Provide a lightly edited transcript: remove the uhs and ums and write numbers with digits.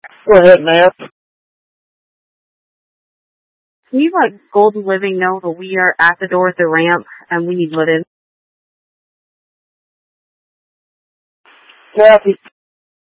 Go ahead, Matt. Can you let Golden Living know that we are at the door at the ramp and we need let in? Kathy,